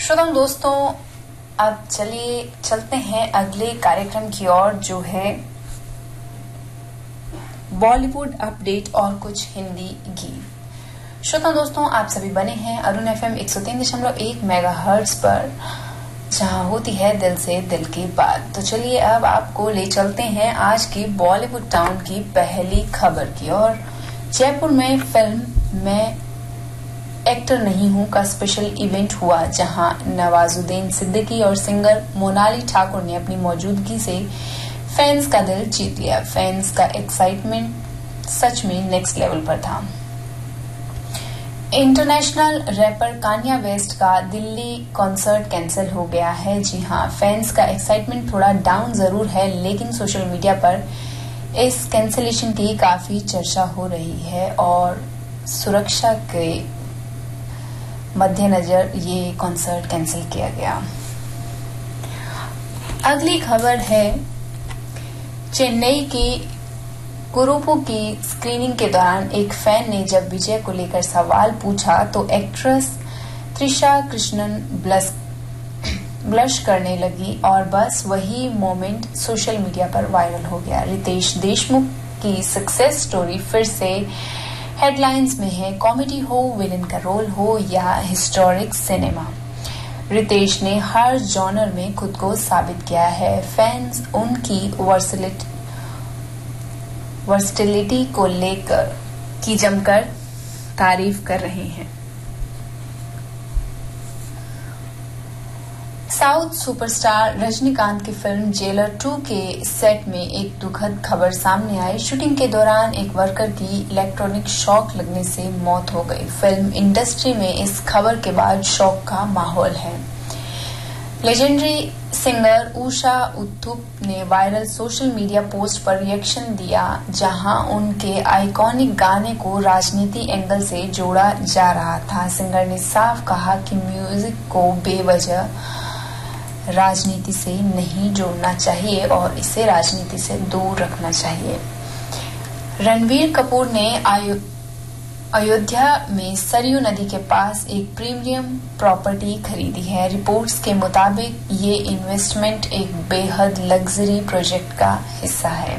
श्रोताओं दोस्तों, अब चलिए चलते हैं अगले कार्यक्रम की ओर, जो है बॉलीवुड अपडेट और कुछ हिंदी गीत। श्रोताओं दोस्तों, आप सभी बने हैं अरुण FM 103.1 मेगाहर्ट्ज पर, जहां होती है दिल से दिल की बात। तो चलिए अब आपको ले चलते हैं आज की बॉलीवुड टाउन की पहली खबर की ओर। जयपुर में फिल्म में एक्टर नहीं हूं का स्पेशल इवेंट हुआ, जहां नवाजुद्दीन सिद्दीकी और सिंगर मोनाली ठाकुर ने अपनी मौजूदगी से फैंस का दिल जीत लिया। फैंस का एक्साइटमेंट सच में नेक्स्ट लेवल पर था। इंटरनेशनल रैपर कान्या वेस्ट का दिल्ली कॉन्सर्ट कैंसिल हो गया है। जी हां, फैंस का एक्साइटमेंट थोड़ा डाउन जरूर है, लेकिन सोशल मीडिया पर इस कैंसिलेशन की काफी चर्चा हो रही है और सुरक्षा के मद्देनजर ये कॉन्सर्ट कैंसिल किया गया। अगली खबर है चेन्नई की कुरूपु की स्क्रीनिंग के दौरान एक फैन ने जब विजय को लेकर सवाल पूछा तो एक्ट्रेस त्रिशा कृष्णन ब्लश करने लगी और बस वही मोमेंट सोशल मीडिया पर वायरल हो गया। रितेश देशमुख की सक्सेस स्टोरी फिर से हेडलाइंस में है। कॉमेडी हो, विलेन का रोल हो या हिस्टोरिक सिनेमा, रितेश ने हर जॉनर में खुद को साबित किया है। फैंस उनकी वर्सटिलिटी को लेकर की जमकर तारीफ कर रहे हैं। साउथ सुपरस्टार रजनीकांत की फिल्म जेलर 2 के सेट में एक दुखद खबर सामने आई। शूटिंग के दौरान एक वर्कर की इलेक्ट्रॉनिक शॉक लगने से मौत हो गई। फिल्म इंडस्ट्री में इस खबर के बाद शॉक का माहौल है। लेजेंडरी सिंगर उषा उत्थुप ने वायरल सोशल मीडिया पोस्ट पर रिएक्शन दिया, जहां उनके आइकॉनिक गाने को राजनीति एंगल से जोड़ा जा रहा था। सिंगर ने साफ कहा कि म्यूजिक को बेवजह राजनीति से नहीं जोड़ना चाहिए और इसे राजनीति से दूर रखना चाहिए। रणबीर कपूर ने अयोध्या में सरयू नदी के पास एक प्रीमियम प्रॉपर्टी खरीदी है। रिपोर्ट्स के मुताबिक ये इन्वेस्टमेंट एक बेहद लग्जरी प्रोजेक्ट का हिस्सा है।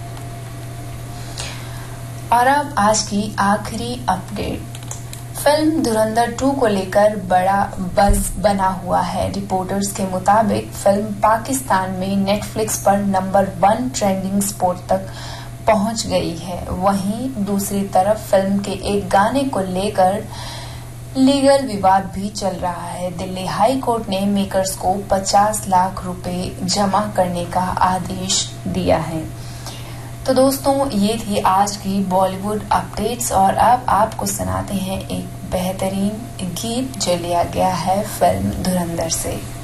और अब आज की आखिरी अपडेट, फिल्म धुरंधर 2 को लेकर बड़ा बज़ बना हुआ है। रिपोर्टर्स के मुताबिक फिल्म पाकिस्तान में नेटफ्लिक्स पर नंबर 1 ट्रेंडिंग स्पॉट तक पहुंच गई है। वहीं दूसरी तरफ फिल्म के एक गाने को लेकर लीगल विवाद भी चल रहा है। दिल्ली हाई कोर्ट ने मेकर्स को 50 लाख रुपए जमा करने का आदेश दिया है। तो दोस्तों, ये थी आज की बॉलीवुड अपडेट्स और अब आपको सुनाते हैं एक बेहतरीन गीत जो लिया गया है फिल्म धुरंधर से।